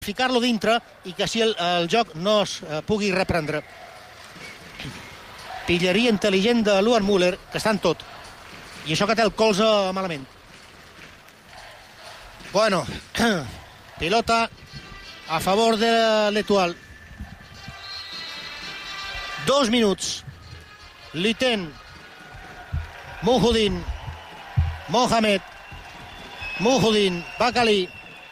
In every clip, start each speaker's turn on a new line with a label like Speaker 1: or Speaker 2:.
Speaker 1: ficar-lo dintre i que així el joc no es pugui reprendre. Pilleria intel·ligent de Luan Müller, que està en tot. I això que té el colze malament. Bueno, pilota a favor de l'Etoile. 2 minuts. Liten, Mujahedin, Mohamed, Mujahedin, Bakali.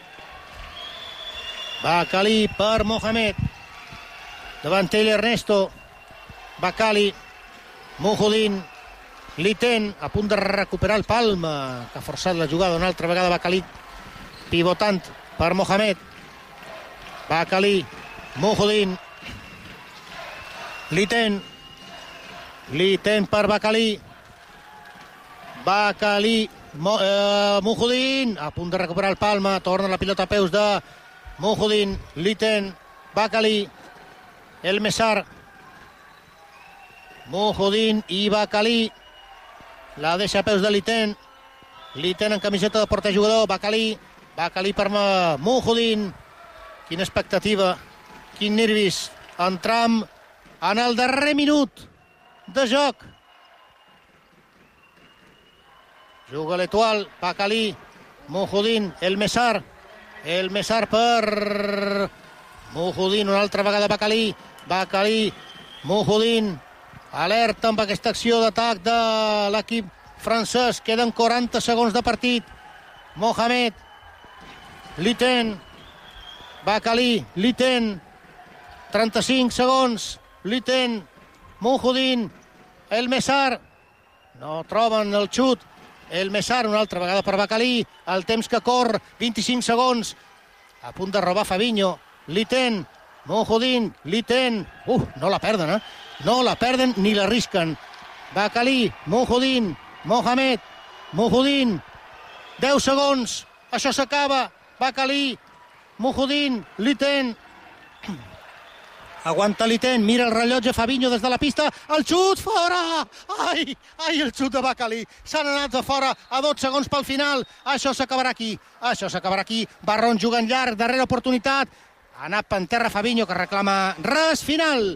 Speaker 1: Bakali per Mohamed. Davant ell Ernesto. Bakali, Mujahedin, Liten, a punt de recuperar el Palma, que ha forçat la jugada una altra vegada. Bakali pivotant per Mohamed. Bakali, Mujahedin, Liten per Bakali. Bakali, Mujahedin, a punt de recuperar el Palma, torna la pilota a peus de Mujahedin, Liten, Bakali, El Messar, Mujahedin i Bakali. La deixa a peus de Liten. Liten en camiseta de portajugador. Bakali per Mujahedin. Quina expectativa, quin nervis. Entram en el darrer minut de joc. Juga l'Etoile. Bakali, Mujahedin, El Messar per Mujahedin, una altra vegada Bakali, Mujahedin, alerta amb aquesta acció d'atac de l'equip francès. Queden 40 segons de partit. Mohamed, Liten, Bakali, Liten, 35 segons, Liten, Mujahedin, El Messar, no troben el xut. El Messar, una altra vegada per Bakali, el temps que corre, 25 segons, a punt de robar Fabinho. Liten, Mujahedin, Liten, no la perden, no la perden ni l'arrisquen. Bakali, Mujahedin, Mohamed, Mujahedin, 10 segons, això s'acaba. Bakali, Mujahedin, Liten, aguanta Liten, mira el rellotge Fabinho des de la pista, el xut fora, ai, el xut de Bakali, s'han anat de fora a 12 segons pel final. Això s'acabarà aquí, Barron jugant llarg, darrera oportunitat, ha anat per terra Fabinho, que reclama res. Final,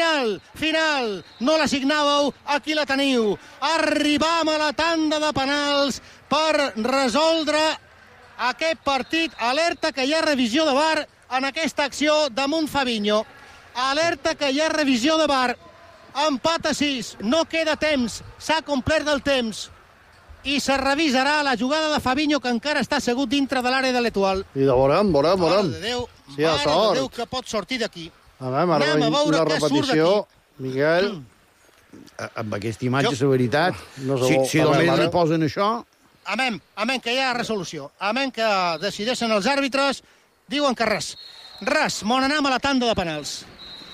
Speaker 1: no la signàveu, aquí la teniu. Arribam a la tanda de penals per resoldre aquest partit. Alerta que hi ha revisió de VAR en aquesta acció damunt Fabinho. Alerta que hi ha revisió de VAR. Empat a 6, no queda temps, s'ha complert el temps i se revisarà la jugada de Fabinho, que encara està assegut dintre de l'àrea de l'Etoile.
Speaker 2: I de veurem.
Speaker 1: Mare de Déu que pot sortir d'aquí.
Speaker 2: Anem a veure què surt d'aquí. Miguel,
Speaker 3: amb aquesta imatge, la veritat, si només li posen això...
Speaker 1: Amén, que hi ha resolució. Amén, que decideixen els àrbitres. Diuen que res. Mon anem a la tanda de penals.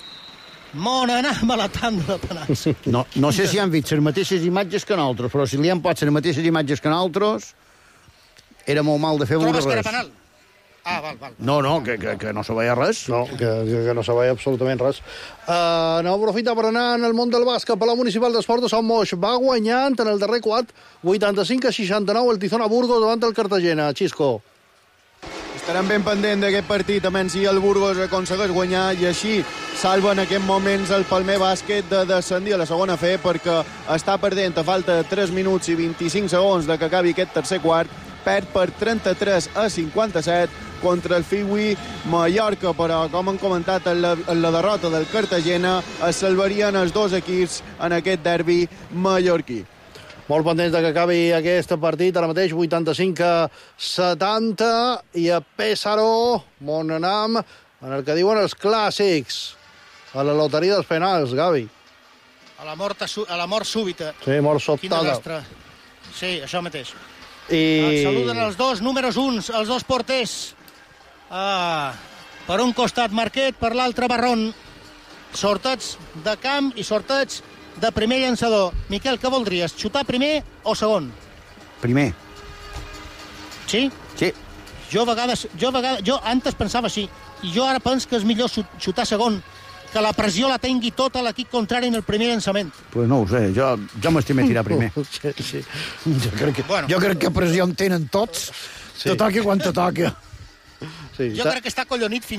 Speaker 3: No sé si han vist les mateixes imatges que nosaltres, però si li han posat les mateixes imatges que nosaltres, era molt mal de fer veure res.
Speaker 1: Trobes que era penal? Val.
Speaker 3: No, que no se veia res.
Speaker 2: No, que no se veia absolutament res. Anem a aprofitar per anar en el món del bàsquet. Palau Municipal d'Esport de Sant Moix va guanyant en el darrer quart 85-69 el Tizona Burgos davant del Cartagena. Xisco.
Speaker 4: Estarem ben pendent d'aquest partit, a menys si el Burgos aconsegueix guanyar, i així salva en aquests moments el Palmer Bàsquet de descendir a la segona F, perquè està perdent a falta de 3 minuts i 25 segons de que acabi aquest tercer quart. Perd per 33-57 contra el Fiwi Mallorca, però com han comentat en la derrota del Cartagena es salvarien els dos equips en aquest derbi mallorquí.
Speaker 2: Molt pendents que acabi aquest partit, ara mateix 85-70, i a Pésaro, Monanam, en el que diuen els clàssics, a la loteria dels penals, Gavi.
Speaker 1: A la mort súbita.
Speaker 2: Sí, mort sobtada.
Speaker 1: Sí, això mateix.
Speaker 2: I...
Speaker 1: Saluden els dos números 1, els dos porters. Per un costat Marquet, per l'altre Barron. Sorteig de camp i sorteig de primer llançador. Miquel, què voldries? Xutar primer o segon?
Speaker 3: Primer.
Speaker 1: Sí?
Speaker 3: Sí.
Speaker 1: Jo antes pensava així, i jo ara penso que és millor xutar segon, que la pressió la tingui tota l'equip contrari en el primer llançament.
Speaker 3: Pues no ho sé, jo m'estimé tirar primer.
Speaker 2: Sí.
Speaker 3: Jo crec que pressió en tenen tots. Te toca quan te toca.
Speaker 2: Sí,
Speaker 1: Jo crec que està collonit fins